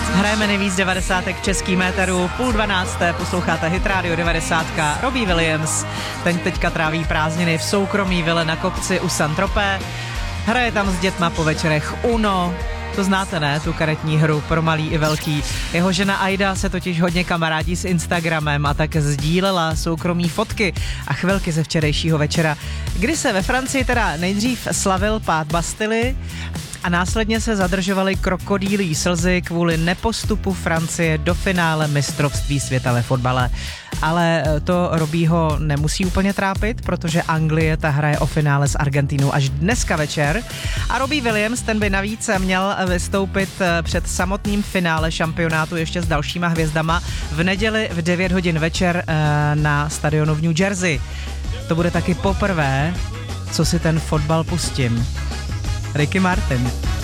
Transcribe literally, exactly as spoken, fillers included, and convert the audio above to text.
Hrajeme nejvíc devadesátek českým éteru, půl dvanácté, posloucháte Hit Radio devadesát. Robbie Williams, ten teďka tráví prázdniny v soukromí vile na kopci u Saint-Tropez. Hraje tam s dětma po večerech Uno, to znáte, ne? Tu karetní hru pro malý i velký. Jeho žena Aida se totiž hodně kamarádí s Instagramem a tak sdílela soukromí fotky a chvilky ze včerejšího večera, kdy se ve Francii teda nejdřív slavil pád Bastily a následně se zadržovaly krokodýlí slzy kvůli nepostupu Francie do finále mistrovství světa ve fotbale. Ale to Robbieho nemusí úplně trápit, protože Anglie ta hraje o finále s Argentínou až dneska večer. A Robbie Williams, ten by navíc měl vystoupit před samotným finále šampionátu ještě s dalšíma hvězdama v neděli v devět hodin večer na stadionu v New Jersey. To bude taky poprvé, co si ten fotbal pustím. Ricky Martin.